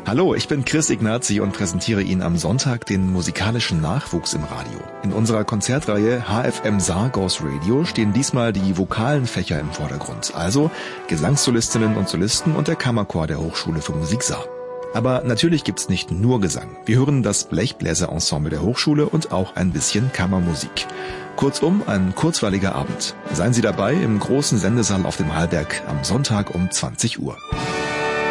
Hallo, ich bin Chris Ignazi und präsentiere Ihnen am Sonntag den musikalischen Nachwuchs im Radio. In unserer Konzertreihe HFM Saar Goes Radio stehen diesmal die vokalen Fächer im Vordergrund, also Gesangssolistinnen und Solisten und der Kammerchor der Hochschule für Musik Saar. Aber natürlich gibt's nicht nur Gesang. Wir hören das Blechbläserensemble der Hochschule und auch ein bisschen Kammermusik. Kurzum, ein kurzweiliger Abend. Seien Sie dabei im großen Sendesaal auf dem Hallberg am Sonntag um 20 Uhr.